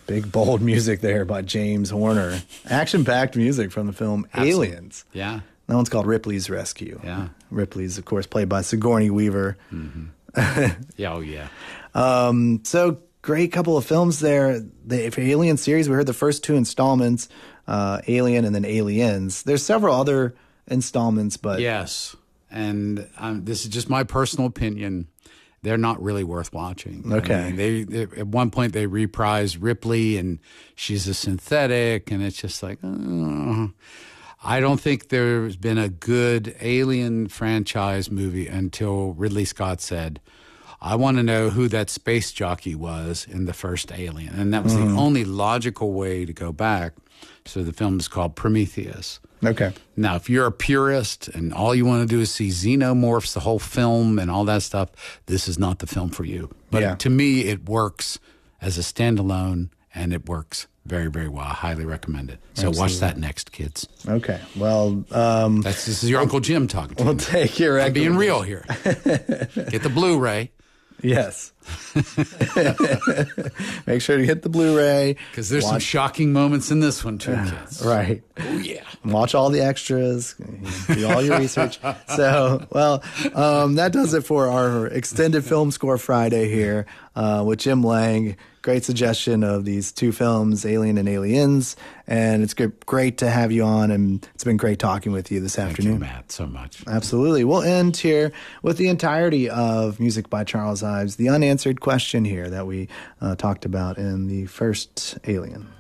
Big, bold music there by James Horner. Action-packed music from the film Aliens. Yeah. That one's called Ripley's Rescue. Yeah. Ripley's, of course, played by Sigourney Weaver. Yeah, oh, yeah. So, great couple of films there. The Alien series, we heard the first two installments, Alien and then Aliens. There's several other installments, but... Yes. And this is just my personal opinion. They're not really worth watching. Okay. I mean, they at one point they reprised Ripley, and she's a synthetic, and it's just like, I don't think there's been a good Alien franchise movie until Ridley Scott said, I want to know who that space jockey was in the first Alien. And that was the only logical way to go back. So the film is called Prometheus. Okay. Now, if you're a purist and all you want to do is see xenomorphs, the whole film and all that stuff, this is not the film for you. But to me, it works as a standalone, and it works very, very well. I highly recommend it. So watch that next, kids. Okay. Well, this is your Uncle Jim talking to you. We'll take your I'm being real here. Get the Blu-ray. Yes. Make sure to hit the Blu-ray. Because there's some shocking moments in this one, too, kids. Right. Oh, yeah. Watch all the extras. Do all your research. So, well, that does it for our extended film score Friday here with Jim Lang. Great suggestion of these two films, Alien and Aliens. And it's great to have you on, and it's been great talking with you this afternoon. Thank you, Matt, so much. Absolutely. We'll end here with the entirety of Music by Charles Ives, the unanswered question here that we talked about in the first Alien.